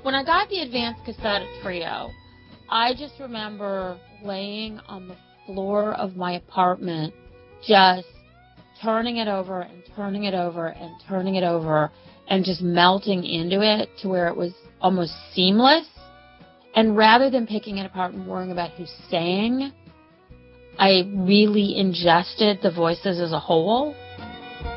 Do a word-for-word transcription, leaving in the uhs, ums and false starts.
when I got the advanced cassette trio, I just remember laying on the floor of my apartment, just turning it over and turning it over and turning it over and just melting into it to where it was almost seamless. And rather than picking it apart and worrying about who sang, I really ingested the voices as a whole.